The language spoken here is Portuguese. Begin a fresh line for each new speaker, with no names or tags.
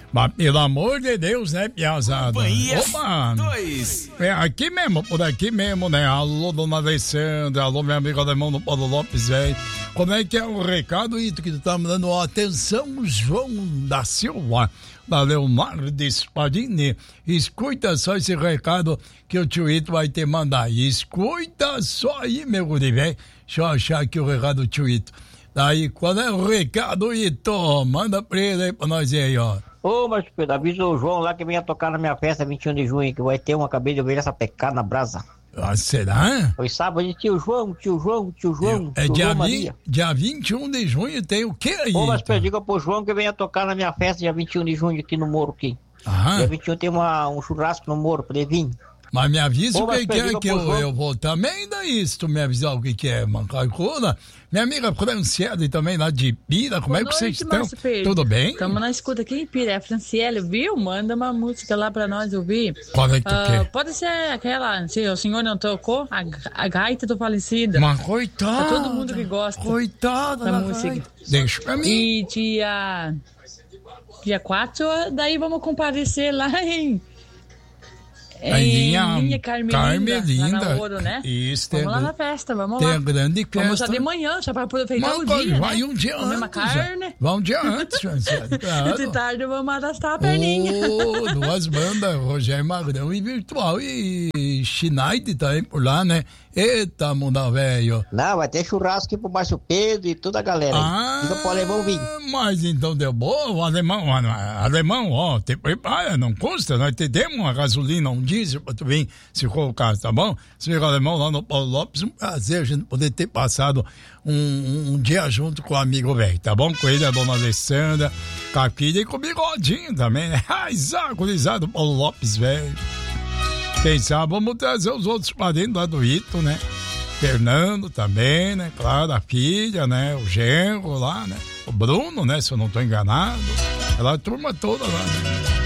Mas pelo amor de Deus, né, piazada?
Companhia
Opa!
2.
É aqui mesmo, por aqui mesmo, né? Alô, dona Alessandra, alô, meu amigo alemão do Paulo Lopes, velho. Como é que é o recado, Ito, que tu tá mandando? Ó, atenção, João da Silva, da Leonardo Spadini. Escuta só esse recado que o tio Ito vai te mandar. Escuta só aí, meu guri, velho. Deixa eu achar aqui o recado do tio Ito. Daí, qual é o recado, Ito? Manda pra ele aí pra nós aí, ó.
Ô, mas Pedro, avisa o João lá que venha tocar na minha festa 21 de junho, que vai ter uma, acabei de ouvir essa pecada na brasa.
Ah, será?
Foi sábado, tio João.
É
tio
dia,
João Maria.
dia 21 de junho tem o que aí?
Ô, mas Pedro, diga pro João que venha tocar na minha festa dia 21 de junho aqui no Morro aqui.
Aham.
Dia 21 tem um churrasco no Morro, pra ele vir.
Mas me avisa
Ô,
o
mas
que é que
João.
eu vou também, daí se tu me avisar o que é, Mancacuna. Minha amiga Franciele também lá de Pira, como é que vocês estão? Tudo bem?
Estamos na escuta aqui em Pira, é Franciele, viu? Manda uma música lá pra nós ouvir.
Qual é que tu quer?
Pode ser aquela, se o senhor não tocou, a gaita do falecido.
Mas coitada.
É todo mundo que gosta.
Coitada
da música.
Deixa pra mim.
E dia 4, daí vamos comparecer lá em linha Carmelinda, lá na Ouro, né?
Isso,
vamos lá na festa, vamos
tem
lá.
Tem a grande festa.
Vamos já de manhã, já para aproveitar o dia,
vai
né?
um dia
comer uma
antes.
carne.
Vai um dia antes,
E de tarde vamos arrastar a perninha.
Duas bandas, Rogério Magrão e Virtual e Schneid também por lá, né? Eita, mundo velho.
Não, vai ter churrasco aqui pro Márcio Pedro e toda a galera aí. Diga pro alemão vir.
Mas então deu boa, o alemão, ó, te prepara, não custa, nós te demos uma gasolina, um diesel pra tu vir se colocar, tá bom? Senhor alemão lá no Paulo Lopes, um prazer a gente poder ter passado um dia junto com o amigo velho, tá bom? Com ele, a dona Alessandra, com a filha e com o bigodinho também, né? Agorizado Paulo Lopes, velho. Quem sabe vamos trazer os outros parentes lá do Ito, né? Fernando também, né? Claro, a filha, né? O genro lá, né? O Bruno, né? Se eu não tô enganado. Aquela turma toda lá, né?